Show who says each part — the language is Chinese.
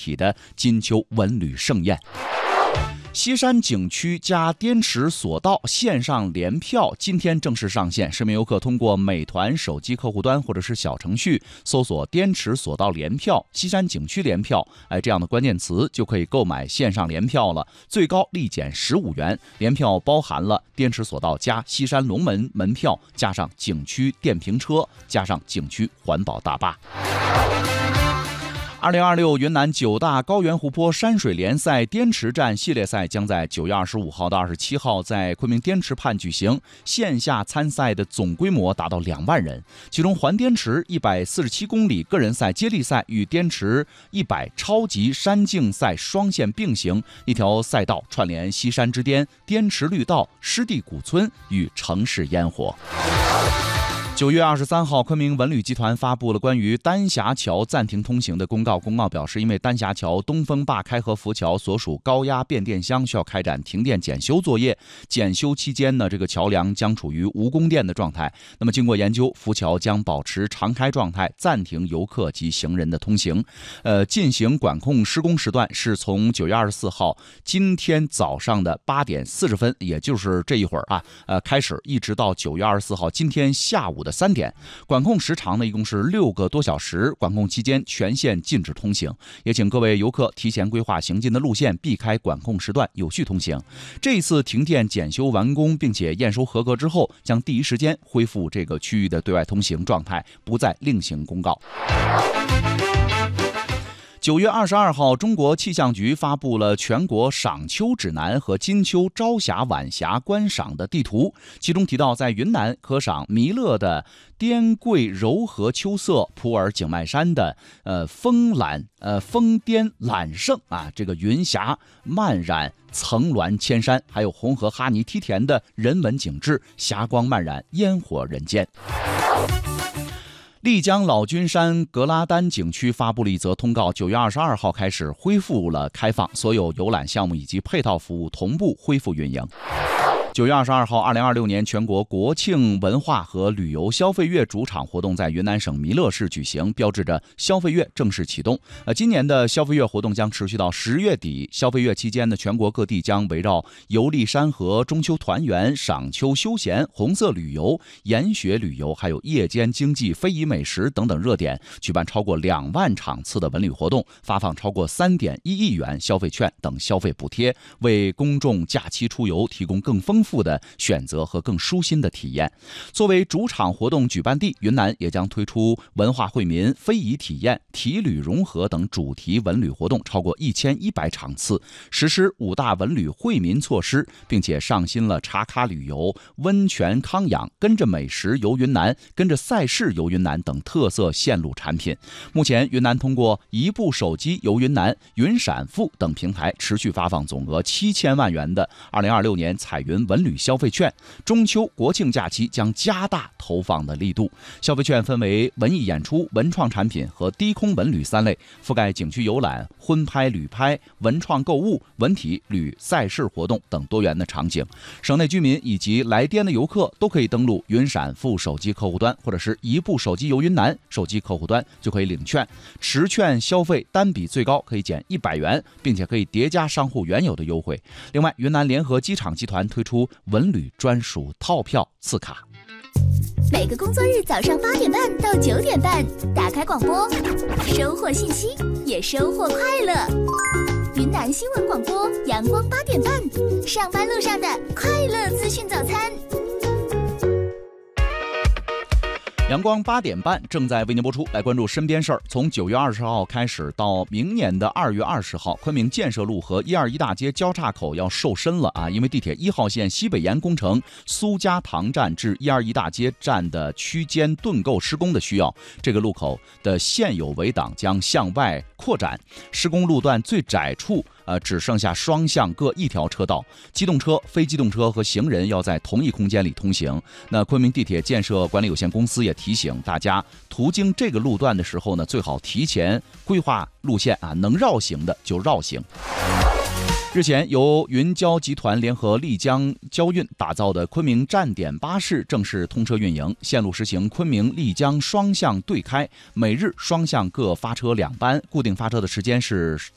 Speaker 1: 体的金秋文旅盛宴。西山景区加滇池索道线上联票今天正式上线，市民游客通过美团手机客户端或者是小程序搜索滇池索道联票、西山景区联票，这样的关键词就可以购买线上联票了，最高立减15元。联票包含了滇池索道加西山龙门门票，加上景区电瓶车，加上景区环保大巴。2026云南9大高原湖泊山水联赛滇池站系列赛将在9月25号到27号在昆明滇池畔举行，线下参赛的总规模达到2万人，其中环滇池147公里个人赛接力赛与滇池100超级山径赛双线并行，一条赛道串联西山之巅、滇池绿道、湿地古村与城市烟火。9月23号，昆明文旅集团发布了关于丹霞桥暂停通行的公告。公告表示，因为丹霞桥东风坝开合浮桥所属高压变电箱需要开展停电检修作业，检修期间呢，这个桥梁将处于无供电的状态。那么经过研究，浮桥将保持常开状态，暂停游客及行人的通行。进行管控施工时段是从9月24号今天早上的8点40分，也就是这一会儿开始，一直到9月24号今天下午的3点，管控时长呢一共是6个多小时，管控期间全线禁止通行，也请各位游客提前规划行进的路线，避开管控时段，有序通行。这一次停电检修完工并且验收合格之后，将第一时间恢复这个区域的对外通行状态，不再另行公告。9月22号，中国气象局发布了全国赏秋指南和金秋朝霞晚霞观赏的地图，其中提到在云南可赏弥勒的滇桂柔和秋色，普洱景迈山的峰巅揽胜这个云霞漫染层峦千山，还有红河哈尼梯田的人文景致，霞光漫染烟火人间。丽江老君山格拉丹景区发布了一则通告，9月22号开始恢复了开放，所有游览项目以及配套服务同步恢复运营。9月22号，2026年全国国庆文化和旅游消费月主场活动在云南省弥勒市举行，标志着消费月正式启动。今年的消费月活动将持续到10月底。消费月期间呢，全国各地将围绕游历山河、中秋团圆、赏秋休闲、红色旅游、研学旅游，还有夜间经济、非遗美食等等热点，举办超过2万场次的文旅活动，发放超过3.1亿元消费券等消费补贴，为公众假期出游提供更丰富的选择和更舒心的体验。作为主场活动举办地，云南也将推出文化惠民、非遗体验、体旅融合等主题文旅活动超过1100场次，实施5大文旅惠民措施，并且上新了茶咖旅游、温泉康养、跟着美食游云南、跟着赛事游云南等特色线路产品。目前云南通过一部手机游云南、云闪付等平台持续发放总额7000万元的2026年彩云文旅消费券，中秋国庆假期将加大投放的力度。消费券分为文艺演出、文创产品和低空文旅3类，覆盖景区游览、婚拍、旅拍、文创购物、文体旅赛事活动等多元的场景。省内居民以及来滇的游客都可以登录云闪付手机客户端或者是一部手机游云南手机客户端就可以领券，持券消费单笔最高可以减100元，并且可以叠加商户原有的优惠。另外，云南联合机场集团推出文旅专属套票次卡。
Speaker 2: 每个工作日早上8点半到9点半，打开广播，收获信息，也收获快乐。云南新闻广播，阳光8点半，上班路上的快乐资讯早餐。
Speaker 1: 阳光8点半正在为您播出，来关注身边事儿。从9月20号开始到明年的2月20号，昆明建设路和121大街交叉口要瘦身了因为地铁1号线西北沿工程苏家塘站至121大街站的区间盾构施工的需要，这个路口的现有围挡将向外扩展，施工路段最窄处只剩下双向各1条车道，机动车、非机动车和行人要在同一空间里通行。那昆明地铁建设管理有限公司也提醒大家，途经这个路段的时候呢，最好提前规划路线能绕行的就绕行。日前，由云交集团联合丽江交运打造的昆明站点巴士正式通车运营，线路实行昆明丽江双向对开，每日双向各发车2班，固定发车的时间是